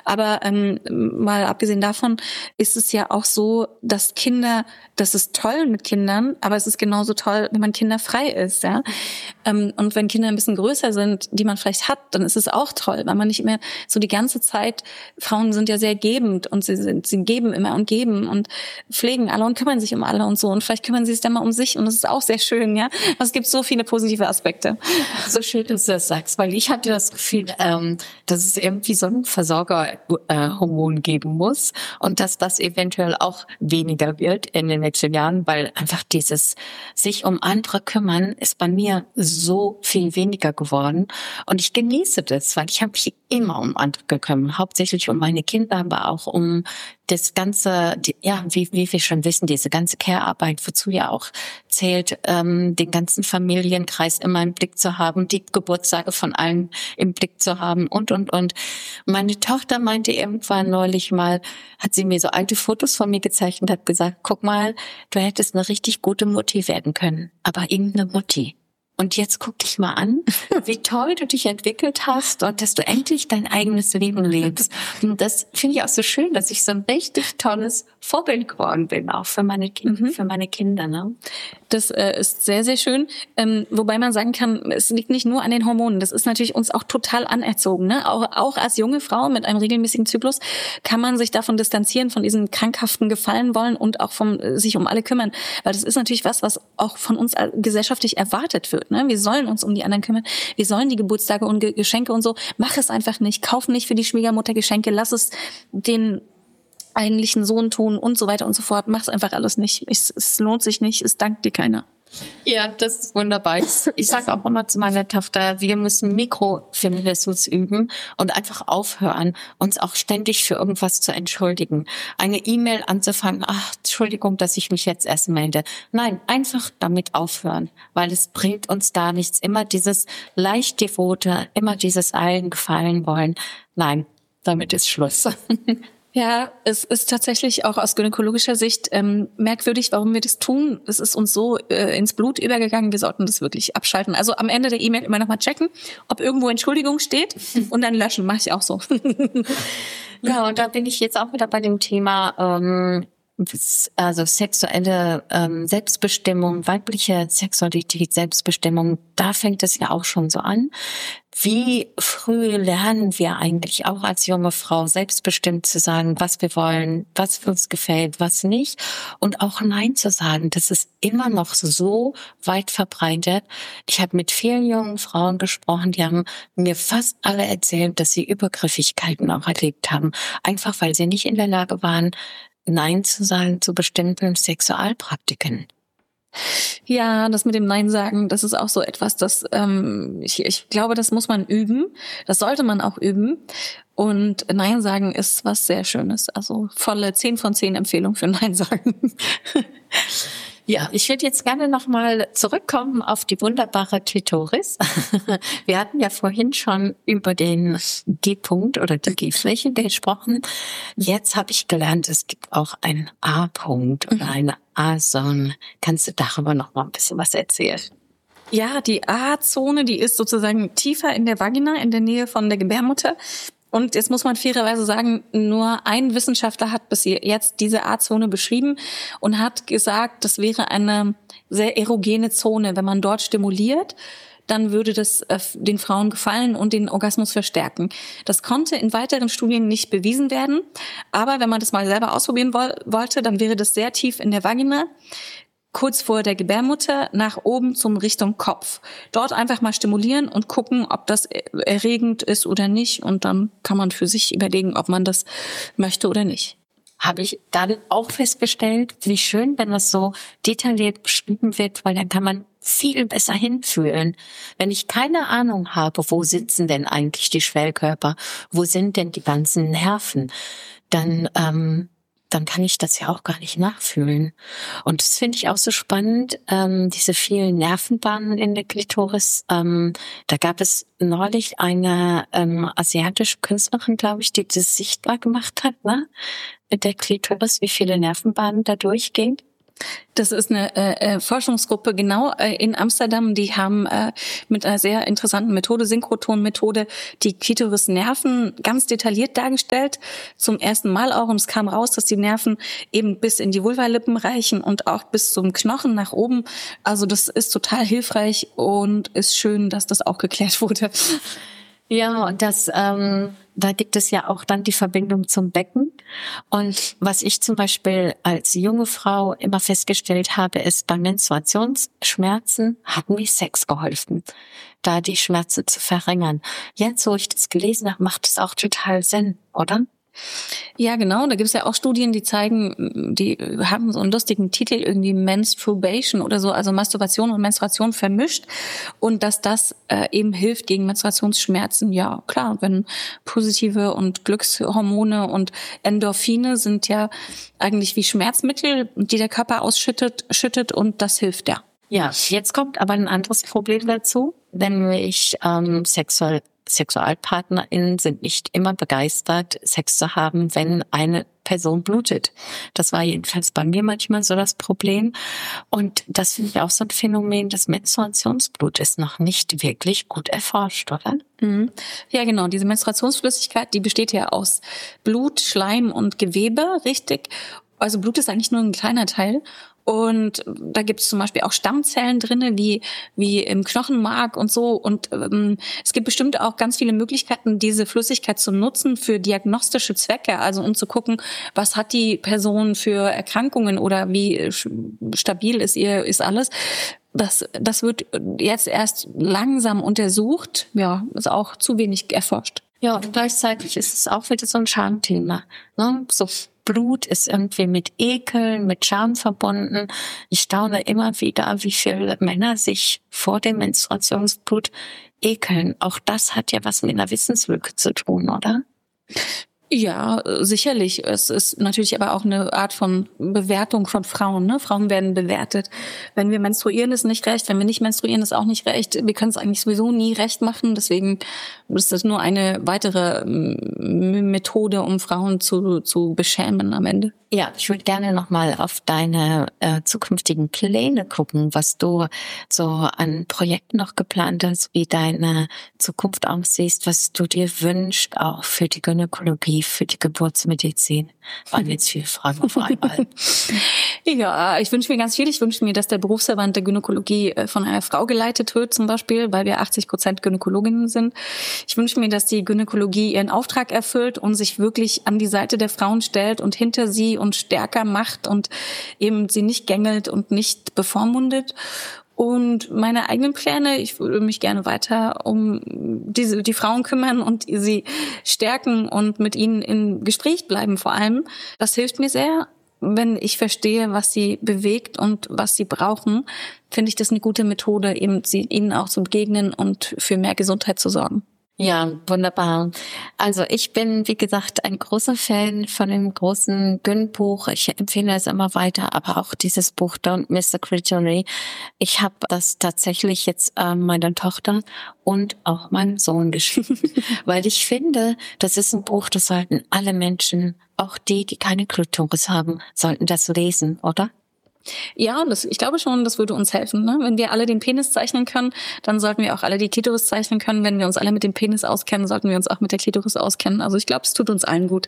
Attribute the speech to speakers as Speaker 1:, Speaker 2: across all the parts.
Speaker 1: Aber mal abgesehen davon ist es ja auch so, dass das ist toll mit Kindern, aber es ist genauso toll, wenn man kinderfrei ist, ja. Und wenn Kinder ein bisschen größer sind, die man vielleicht hat, dann ist es auch toll, weil man nicht mehr so die ganze Zeit, Frauen sind ja sehr gebend und sie geben immer und geben und pflegen alle und kümmern sich um alle und so. Und vielleicht kümmern sie sich dann mal um sich und das ist auch sehr schön, ja. Aber es gibt so viele positive Aspekte.
Speaker 2: So schön, dass du das sagst, weil ich hatte das Gefühl, dass es irgendwie so ein Versorgerhormon geben muss und dass das eventuell auch weniger wird in den nächsten Jahren, weil einfach dieses sich um andere kümmern ist bei mir so viel weniger geworden. Und ich genieße das, weil ich habe mich immer um andere gekümmert, hauptsächlich um meine Kinder, aber auch um das ganze, wie wir schon wissen, diese ganze Care-Arbeit, wozu ja auch zählt, den ganzen Familienkreis immer im Blick zu haben, die Geburtstage von allen im Blick zu haben und. Meine Tochter meinte irgendwann neulich mal, hat sie mir so alte Fotos von mir gezeigt und hat gesagt, guck mal, du hättest eine richtig gute Mutti werden können, aber irgendeine Mutti. Und jetzt guck dich mal an, wie toll du dich entwickelt hast und dass du endlich dein eigenes Leben lebst. Und das finde ich auch so schön, dass ich so ein richtig tolles Vorbild geworden bin, auch für meine Kinder. Ne?
Speaker 1: Das ist sehr, sehr schön. Wobei man sagen kann, es liegt nicht nur an den Hormonen. Das ist natürlich uns auch total anerzogen. Ne? Auch als junge Frau mit einem regelmäßigen Zyklus kann man sich davon distanzieren, von diesem krankhaften Gefallen wollen und auch vom sich um alle kümmern. Weil das ist natürlich was auch von uns gesellschaftlich erwartet wird. Ne? Wir sollen uns um die anderen kümmern. Wir sollen die Geburtstage und Geschenke und so. Mach es einfach nicht. Kauf nicht für die Schwiegermutter Geschenke. Lass es den eigentlichen Sohn tun und so weiter und so fort. Mach's einfach alles nicht. Es lohnt sich nicht. Es dankt dir keiner.
Speaker 2: Ja, das ist wunderbar. Ich sage auch immer zu meiner Tochter, wir müssen Mikrofeminismus üben und einfach aufhören, uns auch ständig für irgendwas zu entschuldigen. Eine E-Mail anzufangen, Entschuldigung, dass ich mich jetzt erst melde. Nein, einfach damit aufhören, weil es bringt uns da nichts. Immer dieses leicht Devote, immer dieses allen gefallen wollen. Nein, damit ist Schluss.
Speaker 1: Ja, es ist tatsächlich auch aus gynäkologischer Sicht merkwürdig, warum wir das tun. Es ist uns so ins Blut übergegangen, wir sollten das wirklich abschalten. Also am Ende der E-Mail immer nochmal checken, ob irgendwo Entschuldigung steht und dann löschen, mache ich auch so.
Speaker 2: Ja, und da bin ich jetzt auch wieder bei dem Thema also sexuelle Selbstbestimmung, weibliche Sexualität, Selbstbestimmung, da fängt es ja auch schon so an. Wie früh lernen wir eigentlich auch als junge Frau selbstbestimmt zu sagen, was wir wollen, was uns gefällt, was nicht und auch Nein zu sagen. Das ist immer noch so weit verbreitet. Ich habe mit vielen jungen Frauen gesprochen, die haben mir fast alle erzählt, dass sie Übergriffigkeiten auch erlebt haben, einfach weil sie nicht in der Lage waren, Nein zu sagen zu bestimmten Sexualpraktiken.
Speaker 1: Ja, das mit dem Nein sagen, das ist auch so etwas, das ich glaube, das muss man üben. Das sollte man auch üben. Und Nein sagen ist was sehr Schönes. Also volle 10 von 10 Empfehlung für Nein sagen.
Speaker 2: Ja, ich würde jetzt gerne nochmal zurückkommen auf die wunderbare Klitoris. Wir hatten ja vorhin schon über den G-Punkt oder die G-Fläche gesprochen. Jetzt habe ich gelernt, es gibt auch einen A-Punkt oder eine A-Zone. Kannst du darüber noch mal ein bisschen was erzählen?
Speaker 1: Ja, die A-Zone, die ist sozusagen tiefer in der Vagina, in der Nähe von der Gebärmutter. Und jetzt muss man fairerweise sagen, nur ein Wissenschaftler hat bis jetzt diese A-Zone beschrieben und hat gesagt, das wäre eine sehr erogene Zone. Wenn man dort stimuliert, dann würde das den Frauen gefallen und den Orgasmus verstärken. Das konnte in weiteren Studien nicht bewiesen werden, aber wenn man das mal selber ausprobieren wollte, dann wäre das sehr tief in der Vagina, kurz vor der Gebärmutter, nach oben zum Richtung Kopf. Dort einfach mal stimulieren und gucken, ob das erregend ist oder nicht. Und dann kann man für sich überlegen, ob man das möchte oder nicht.
Speaker 2: Habe ich dann auch festgestellt, wie schön, wenn das so detailliert beschrieben wird, weil dann kann man viel besser hinfühlen. Wenn ich keine Ahnung habe, wo sitzen denn eigentlich die Schwellkörper, wo sind denn die ganzen Nerven, dann kann ich das ja auch gar nicht nachfühlen. Und das finde ich auch so spannend, diese vielen Nervenbahnen in der Klitoris. Da gab es neulich eine asiatische Künstlerin, glaube ich, die das sichtbar gemacht hat, ne? Mit der Klitoris, wie viele Nervenbahnen da durchgehen.
Speaker 1: Das ist eine Forschungsgruppe genau in Amsterdam. Die haben mit einer sehr interessanten Methode, Synchrotron-Methode, die Klitorisnerven ganz detailliert dargestellt. Zum ersten Mal auch. Und es kam raus, dass die Nerven eben bis in die Vulvalippen reichen und auch bis zum Knochen nach oben. Also das ist total hilfreich und ist schön, dass das auch geklärt wurde.
Speaker 2: Ja, und da gibt es ja auch dann die Verbindung zum Becken. Und was ich zum Beispiel als junge Frau immer festgestellt habe, ist, bei Menstruationsschmerzen hat mir Sex geholfen, da die Schmerzen zu verringern. Jetzt, wo ich das gelesen habe, macht es auch total Sinn, oder?
Speaker 1: Ja, genau. Da gibt es ja auch Studien, die zeigen, die haben so einen lustigen Titel, irgendwie Menstruation oder so, also Masturbation und Menstruation vermischt. Und dass das eben hilft gegen Menstruationsschmerzen. Ja, klar, wenn positive und Glückshormone und Endorphine sind ja eigentlich wie Schmerzmittel, die der Körper schüttet und das hilft ja.
Speaker 2: Ja, jetzt kommt aber ein anderes Problem dazu, nämlich SexualpartnerInnen sind nicht immer begeistert, Sex zu haben, wenn eine Person blutet. Das war jedenfalls bei mir manchmal so das Problem. Und das finde ich auch so ein Phänomen, das Menstruationsblut ist noch nicht wirklich gut erforscht, oder?
Speaker 1: Mhm. Ja, genau. Diese Menstruationsflüssigkeit, die besteht ja aus Blut, Schleim und Gewebe, richtig? Also Blut ist eigentlich nur ein kleiner Teil. Und da gibt es zum Beispiel auch Stammzellen drinne, wie im Knochenmark und so. Und es gibt bestimmt auch ganz viele Möglichkeiten, diese Flüssigkeit zu nutzen für diagnostische Zwecke. Also um zu gucken, was hat die Person für Erkrankungen oder wie stabil ist alles. Das wird jetzt erst langsam untersucht. Ja, ist auch zu wenig erforscht.
Speaker 2: Ja, und gleichzeitig ist es auch wieder so ein Schamthema, ne? So Blut ist irgendwie mit Ekeln, mit Scham verbunden. Ich staune immer wieder, wie viele Männer sich vor dem Menstruationsblut ekeln. Auch das hat ja was mit einer Wissenslücke zu tun, oder?
Speaker 1: Ja, sicherlich. Es ist natürlich aber auch eine Art von Bewertung von Frauen. Ne? Frauen werden bewertet. Wenn wir menstruieren, ist nicht recht. Wenn wir nicht menstruieren, ist auch nicht recht. Wir können es eigentlich sowieso nie recht machen. Deswegen ist das nur eine weitere Methode, um Frauen zu beschämen am Ende.
Speaker 2: Ja, ich würde gerne nochmal auf deine zukünftigen Pläne gucken, was du so an Projekten noch geplant hast, wie deine Zukunft aussiehst, was du dir wünschst, auch für die Gynäkologie, für die Geburtsmedizin. Waren jetzt viele Fragen auf einmal.
Speaker 1: Ja, ich wünsche mir ganz viel. Ich wünsche mir, dass der Berufsverband der Gynäkologie von einer Frau geleitet wird, zum Beispiel, weil wir 80% Gynäkologinnen sind. Ich wünsche mir, dass die Gynäkologie ihren Auftrag erfüllt und sich wirklich an die Seite der Frauen stellt und hinter sie und stärker macht und eben sie nicht gängelt und nicht bevormundet. Und meine eigenen Pläne, ich würde mich gerne weiter um die Frauen kümmern und sie stärken und mit ihnen im Gespräch bleiben vor allem. Das hilft mir sehr. Wenn ich verstehe, was sie bewegt und was sie brauchen, finde ich das eine gute Methode, eben ihnen auch zu begegnen und für mehr Gesundheit zu sorgen.
Speaker 2: Ja, wunderbar. Also ich bin, wie gesagt, ein großer Fan von dem großen Gyn-Buch. Ich empfehle es immer weiter, aber auch dieses Buch Don't Miss the Clitoris. Ich habe das tatsächlich jetzt meiner Tochter und auch meinem Sohn geschrieben, weil ich finde, das ist ein Buch, das sollten alle Menschen, auch die keine Klitoris haben, sollten das lesen, oder?
Speaker 1: Ja, ich glaube schon, das würde uns helfen. Ne? Wenn wir alle den Penis zeichnen können, dann sollten wir auch alle die Klitoris zeichnen können. Wenn wir uns alle mit dem Penis auskennen, sollten wir uns auch mit der Klitoris auskennen. Also ich glaube, es tut uns allen gut.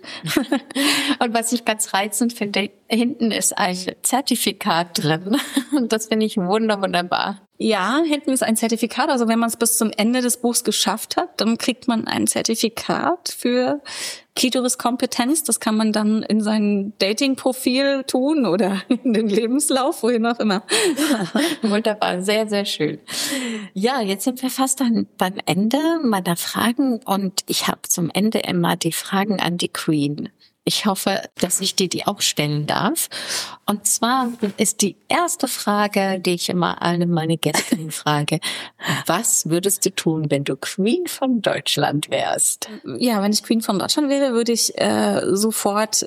Speaker 2: Und was ich ganz reizend finde, hinten ist ein Zertifikat drin. Und das finde ich wunderbar.
Speaker 1: Ja, hinten ist ein Zertifikat. Also wenn man es bis zum Ende des Buchs geschafft hat, dann kriegt man ein Zertifikat für Klitoris-Kompetenz. Das kann man dann in sein Dating-Profil tun oder in den Lebenslauf, wohin auch immer.
Speaker 2: Wunderbar, sehr, sehr schön. Ja, jetzt sind wir fast beim Ende meiner Fragen und ich habe zum Ende immer die Fragen an die Queen. Ich hoffe, dass ich dir die auch stellen darf. Und zwar ist die erste Frage, die ich immer alle meine Gäste frage: Was würdest du tun, wenn du Queen von Deutschland wärst?
Speaker 1: Ja, wenn ich Queen von Deutschland wäre, würde ich sofort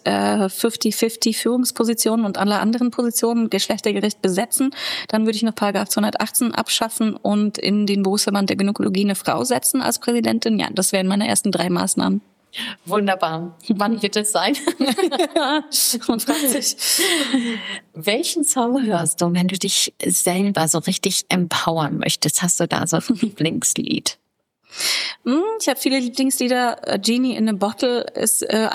Speaker 1: 50-50 Führungspositionen und alle anderen Positionen geschlechtergerecht besetzen. Dann würde ich noch Paragraph 218 abschaffen und in den Berufsverband der Gynäkologie eine Frau setzen als Präsidentin. Ja, das wären meine ersten 3 Maßnahmen.
Speaker 2: Wunderbar. Wann wird es sein?
Speaker 1: Und fragt sich.
Speaker 2: Welchen Song hörst du, wenn du dich selber so richtig empowern möchtest? Hast du da so ein Lieblingslied?
Speaker 1: Ich habe viele Lieblingslieder. Genie in a Bottle ist